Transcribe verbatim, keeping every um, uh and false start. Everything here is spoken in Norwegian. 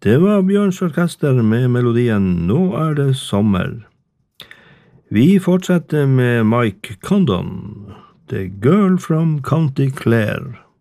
Det var Bjørns Orkester med melodien Nå er det sommer. Vi fortsetter med Mike Condon, The Girl from County Clare.